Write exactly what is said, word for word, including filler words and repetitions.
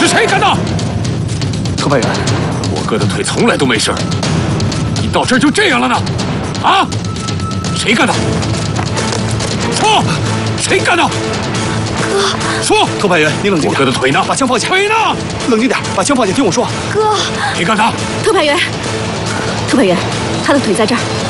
谁干的？ 特派员， 我哥的腿从来都没事，你到这儿就这样了呢？啊？谁干的？说，谁干的？ 哥， 说， 特派员，你冷静点。 我哥的腿呢？ 把枪放下。 腿呢？ 冷静点，把枪放下，听我说。 哥， 谁干的？ 特派员，特派员，他的腿在这儿。